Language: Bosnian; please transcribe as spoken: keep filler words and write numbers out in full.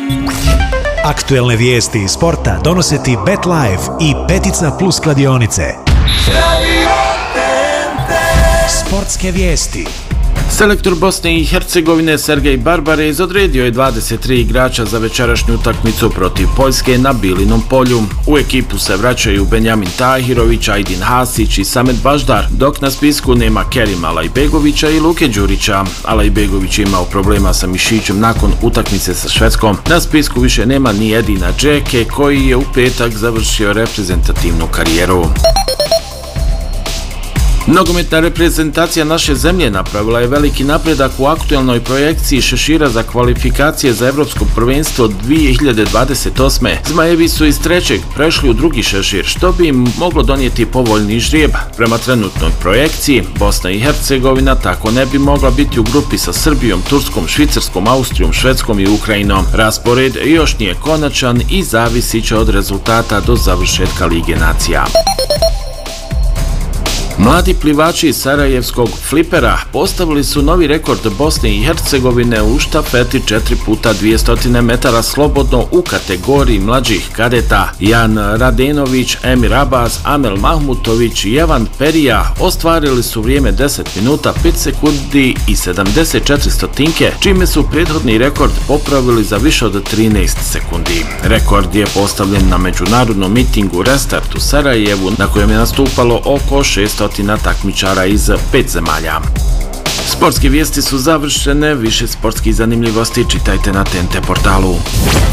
Aktuelne vijesti iz sporta donose ti BetLife i Petica Plus kladionice. Sportske vijesti. Selektor Bosne i Hercegovine Sergej Barbarez odredio je dvadeset tri igrača za večerašnju utakmicu protiv Poljske na Bilinom polju. U ekipu se vraćaju Benjamin Tahirović, Ajdin Hasić i Samet Baždar, dok na spisku nema Kerima Alajbegovića i Luke Đurića. Alajbegović je imao problema sa mišićem nakon utakmice sa Švedskom. Na spisku više nema ni Edina Džeke, koji je u petak završio reprezentativnu karijeru. Nogometna reprezentacija naše zemlje napravila je veliki napredak u aktuelnoj projekciji šešira za kvalifikacije za Evropsko prvenstvo dvije hiljade dvadeset osme. Zmajevi su iz trećeg prešli u drugi šešir, što bi im moglo donijeti povoljni ždrijeb. Prema trenutnoj projekciji, Bosna i Hercegovina tako ne bi mogla biti u grupi sa Srbijom, Turskom, Švicarskom, Austrijom, Švedskom i Ukrajinom. Raspored još nije konačan i zavisit će od rezultata do završetka Lige nacija. Mladi plivači iz sarajevskog flipera postavili su novi rekord Bosne i Hercegovine u štafeti četiri puta dvjesto metara slobodno u kategoriji mlađih kadeta. Jan Radenović, Emir Abbas, Amel Mahmutović i Evan Perija ostvarili su vrijeme deset minuta, pet sekundi i sedamdeset četiri stotinke, čime su prethodni rekord popravili za više od trinaest sekundi. Rekord je postavljen na međunarodnom mitingu Restart u Sarajevu, na kojem je nastupalo oko šesto takmičara iz pet zemalja. Sportske vijesti su završene, više sportskih zanimljivosti čitajte na T N T portalu.